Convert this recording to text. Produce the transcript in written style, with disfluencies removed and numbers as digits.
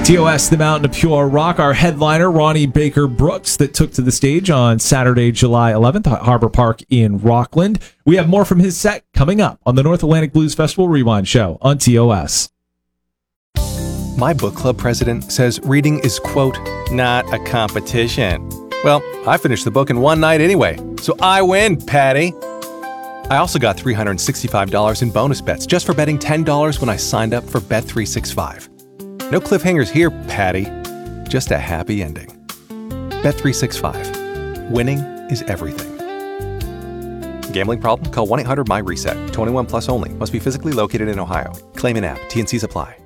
TOS, The Mountain of Pure Rock, our headliner, Ronnie Baker Brooks, that took to the stage on Saturday, July 11th at Harbor Park in Rockland. We have more from his set coming up on the North Atlantic Blues Festival Rewind Show on TOS. My book club president says reading is, quote, not a competition. Well, I finished the book in one night anyway, so I win, Patty. I also got $365 in bonus bets just for betting $10 when I signed up for Bet365. No cliffhangers here, Patty. Just a happy ending. Bet365. Winning is everything. Gambling problem? Call 1-800-MY-RESET. 21 plus only. Must be physically located in Ohio. Claim in app. T&Cs apply.